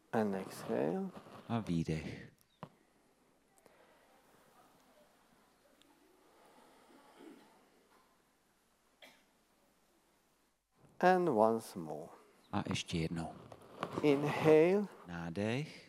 And exhale. A výdech. And once more. A ještě jednou. Inhale. Nádech.